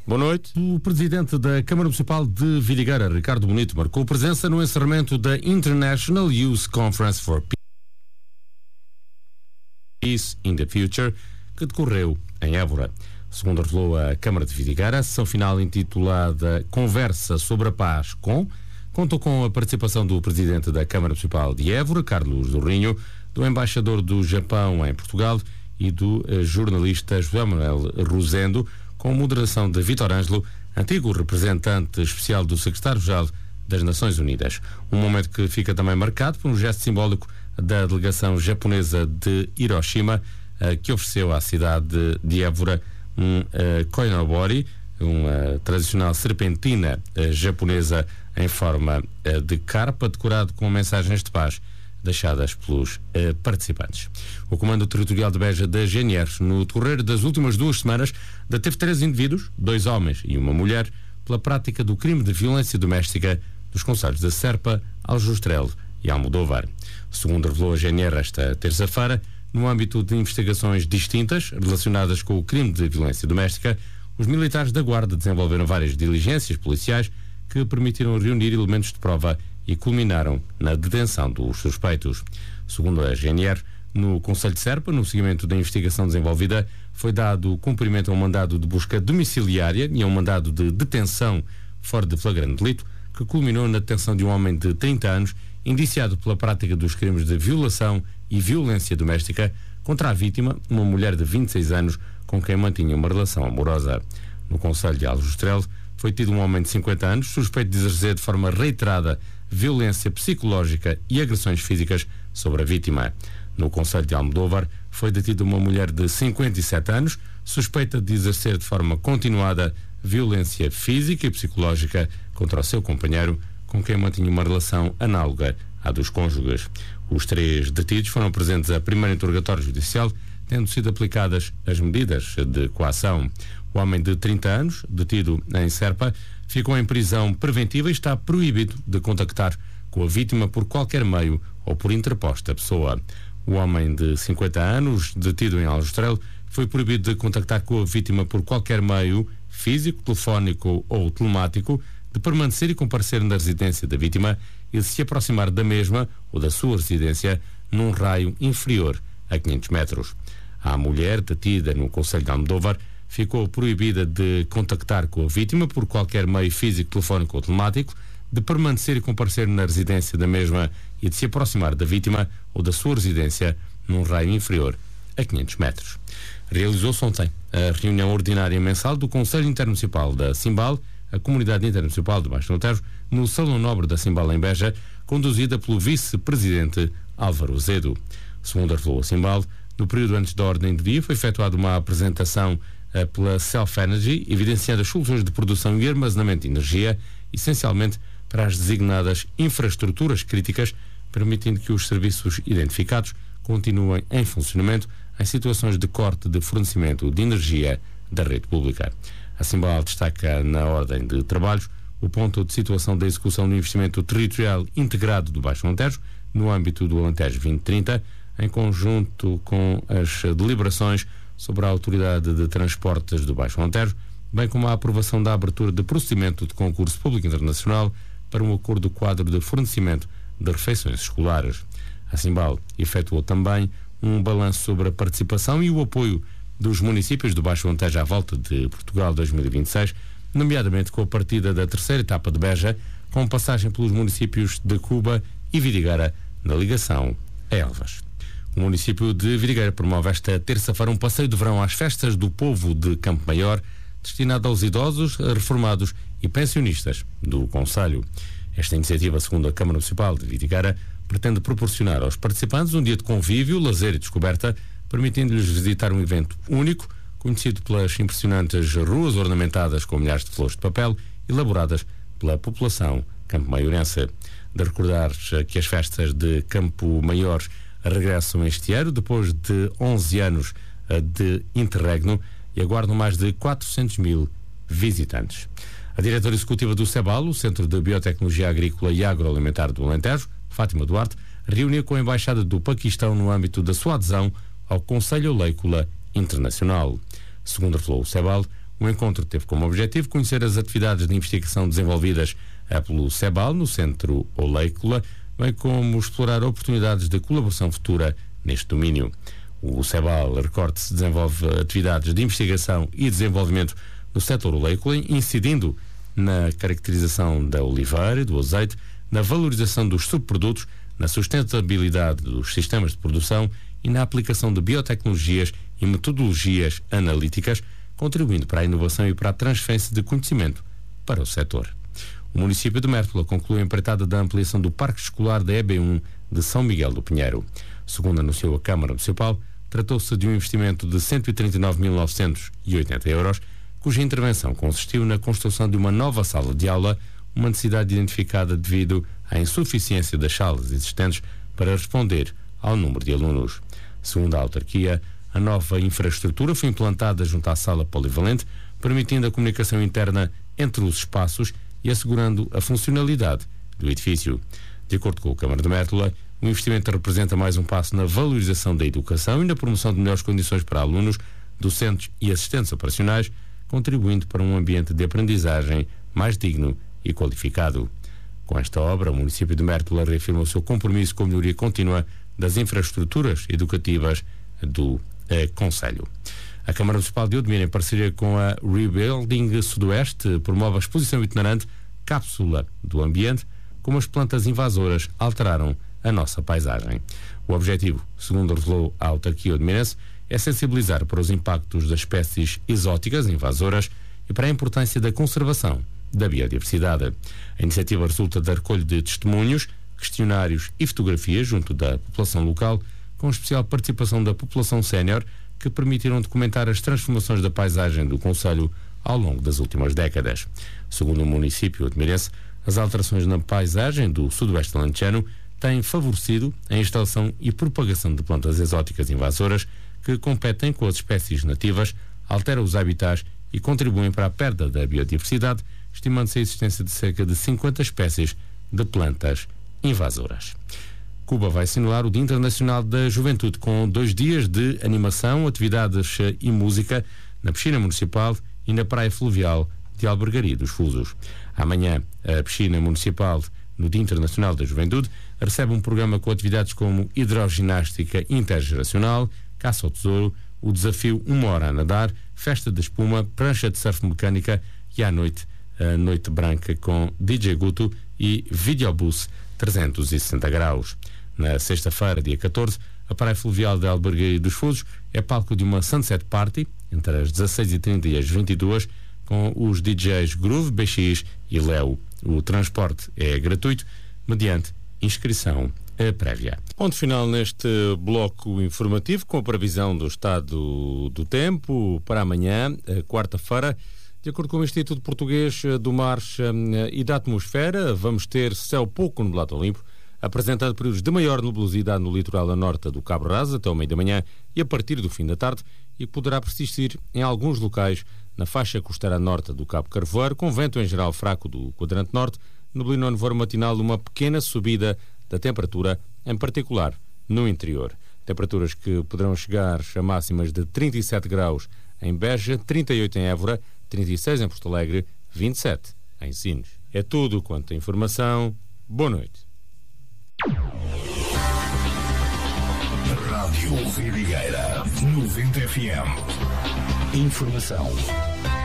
Boa noite. O presidente da Câmara Municipal de Vidigueira, Ricardo Bonito, marcou presença no encerramento da International Youth Conference for Peace in the Future, que decorreu em Évora. Segundo revelou a Câmara de Vidigueira, a sessão final intitulada Conversa sobre a Paz contou com a participação do presidente da Câmara Municipal de Évora, Carlos Dourinho, do embaixador do Japão em Portugal e do jornalista José Manuel Rosendo, com moderação de Vítor Ângelo, antigo representante especial do secretário-geral das Nações Unidas. Um momento que fica também marcado por um gesto simbólico da delegação japonesa de Hiroshima, que ofereceu à cidade de Évora um koinobori, uma tradicional serpentina japonesa em forma de carpa, decorado com mensagens de paz deixadas pelos participantes. O Comando Territorial de Beja da GNR, no decorrer das últimas 2 semanas, deteve 3 indivíduos, 2 homens e uma mulher, pela prática do crime de violência doméstica nos concelhos da Serpa, Aljustrel e Almodóvar. Segundo revelou a GNR esta terça-feira, no âmbito de investigações distintas relacionadas com o crime de violência doméstica, os militares da Guarda desenvolveram várias diligências policiais que permitiram reunir elementos de prova e culminaram na detenção dos suspeitos. Segundo a GNR, no Concelho de Serpa, no seguimento da investigação desenvolvida, foi dado cumprimento a um mandado de busca domiciliária e a um mandado de detenção fora de flagrante delito, que culminou na detenção de um homem de 30 anos, indiciado pela prática dos crimes de violação e violência doméstica contra a vítima, uma mulher de 26 anos, com quem mantinha uma relação amorosa. No Concelho de Aljustrel, foi tido um homem de 50 anos, suspeito de exercer de forma reiterada violência psicológica e agressões físicas sobre a vítima. No Concelho de Almodóvar, foi detida uma mulher de 57 anos, suspeita de exercer de forma continuada violência física e psicológica contra o seu companheiro, com quem mantinha uma relação análoga à dos cônjuges. Os 3 detidos foram presentes a primeiro interrogatório judicial, tendo sido aplicadas as medidas de coação. O homem de 30 anos, detido em Serpa, ficou em prisão preventiva e está proibido de contactar com a vítima por qualquer meio ou por interposta pessoa. O homem de 50 anos, detido em Aljustrel, foi proibido de contactar com a vítima por qualquer meio físico, telefónico ou telemático, de permanecer e comparecer na residência da vítima e de se aproximar da mesma ou da sua residência num raio inferior a 500 metros. A mulher detida no Concelho de Almodóvar ficou proibida de contactar com a vítima por qualquer meio físico, telefónico ou telemático, de permanecer e comparecer na residência da mesma e de se aproximar da vítima ou da sua residência num raio inferior a 500 metros. Realizou-se ontem a reunião ordinária mensal do Conselho Intermunicipal da Simbal, a Comunidade Intermunicipal do Baixo Alentejo, no Salão Nobre da Simbal em Beja, conduzida pelo vice-presidente Álvaro Azedo. Segundo revelou a Simbal, no período antes da ordem do dia foi efetuada uma apresentação pela Self Energy, evidenciando as soluções de produção e armazenamento de energia, essencialmente para as designadas infraestruturas críticas, permitindo que os serviços identificados continuem em funcionamento em situações de corte de fornecimento de energia da rede pública. A Simbal destaca na ordem de trabalhos o ponto de situação da execução do investimento territorial integrado do Baixo Alentejo, no âmbito do Alentejo 2030, em conjunto com as deliberações sobre a Autoridade de Transportes do Baixo Alentejo, bem como a aprovação da abertura de procedimento de concurso público internacional para um acordo quadro de fornecimento de refeições escolares. A Simbal efetuou também um balanço sobre a participação e o apoio dos municípios do Baixo Alentejo à volta de Portugal 2026, nomeadamente com a partida da 3ª etapa de Beja, com passagem pelos municípios de Cuba e Vidigueira, na ligação a Elvas. O município de Vidigueira promove esta terça-feira um passeio de verão às festas do povo de Campo Maior, destinado aos idosos, reformados e pensionistas do concelho. Esta iniciativa, segundo a Câmara Municipal de Vidigueira, pretende proporcionar aos participantes um dia de convívio, lazer e descoberta, permitindo-lhes visitar um evento único, conhecido pelas impressionantes ruas ornamentadas com milhares de flores de papel, elaboradas pela população campo-maiorense. De recordar que as festas de Campo Maior regressam este ano, depois de 11 anos de interregno, e aguardam mais de 400 mil visitantes. A diretora executiva do CEBAL, o Centro de Biotecnologia Agrícola e Agroalimentar do Alentejo, Fátima Duarte, reuniu com a Embaixada do Paquistão no âmbito da sua adesão ao Conselho Oleícola Internacional. Segundo revelou o CEBAL, O encontro teve como objetivo conhecer as atividades de investigação desenvolvidas pelo CEBAL no Centro Oleícola, bem como explorar oportunidades de colaboração futura neste domínio. O CEBAL, recorde-se, desenvolve atividades de investigação e desenvolvimento no setor oleícola, incidindo na caracterização da oliveira e do azeite, na valorização dos subprodutos, na sustentabilidade dos sistemas de produção e na aplicação de biotecnologias e metodologias analíticas, contribuindo para a inovação e para a transferência de conhecimento para o setor. O município de Mértola conclui a empreitada da ampliação do Parque Escolar da EB1 de São Miguel do Pinheiro. Segundo anunciou a Câmara Municipal, tratou-se de um investimento de 139.980 euros, cuja intervenção consistiu na construção de uma nova sala de aula, uma necessidade identificada devido à insuficiência das salas existentes para responder ao número de alunos. Segundo a autarquia, a nova infraestrutura foi implantada junto à sala polivalente, permitindo a comunicação interna entre os espaços e assegurando a funcionalidade do edifício. De acordo com a Câmara de Mértola, o investimento representa mais um passo na valorização da educação e na promoção de melhores condições para alunos, docentes e assistentes operacionais, contribuindo para um ambiente de aprendizagem mais digno e qualificado. Com esta obra, o município de Mértola reafirma o seu compromisso com a melhoria contínua das infraestruturas educativas do concelho. A Câmara Municipal de Odmira, em parceria com a Rebuilding Sudoeste, promove a exposição itinerante Cápsula do Ambiente, como as plantas invasoras alteraram a nossa paisagem. O objetivo, segundo revelou a autarquia odmirense, é sensibilizar para os impactos das espécies exóticas invasoras e para a importância da conservação da biodiversidade. A iniciativa resulta da recolha de testemunhos, questionários e fotografias junto da população local, com especial participação da população sénior, que permitiram documentar as transformações da paisagem do concelho ao longo das últimas décadas. Segundo o município odmirense, as alterações na paisagem do sudoeste alentejano têm favorecido a instalação e propagação de plantas exóticas invasoras que competem com as espécies nativas, alteram os habitats e contribuem para a perda da biodiversidade, estimando-se a existência de cerca de 50 espécies de plantas invasoras. Cuba vai assinalar o Dia Internacional da Juventude com 2 dias de animação, atividades e música na piscina municipal e na praia fluvial de Albergaria dos Fusos. Amanhã, a piscina municipal, no Dia Internacional da Juventude, recebe um programa com atividades como hidroginástica intergeracional, caça ao tesouro, o desafio 1 hora a nadar, festa de espuma, prancha de surf mecânica e à noite, a noite branca com DJ Guto e videobus 360 graus. Na sexta-feira, dia 14, a praia fluvial de Albergaria dos Fusos é palco de uma Sunset Party, entre as 16h30 e as 22h, com os DJs Groove, BX e Léo. O transporte é gratuito, mediante inscrição prévia. Ponto final neste bloco informativo, com a previsão do estado do tempo para amanhã, quarta-feira. De acordo com o Instituto Português do Mar e da Atmosfera, vamos ter céu pouco nublado ou limpo, apresentando períodos de maior nebulosidade no litoral a norte do Cabo Raso até ao meio da manhã e a partir do fim da tarde, e poderá persistir em alguns locais na faixa costeira norte do Cabo Carvoeiro, com vento em geral fraco do quadrante norte, neblina no nevoeiro matinal, uma pequena subida da temperatura, em particular no interior. Temperaturas que poderão chegar a máximas de 37 graus em Beja, 38 em Évora, 36 em Porto Alegre, 27 em Sines. É tudo quanto a informação. Boa noite. Rádio Vidigueira 90 FM. Informação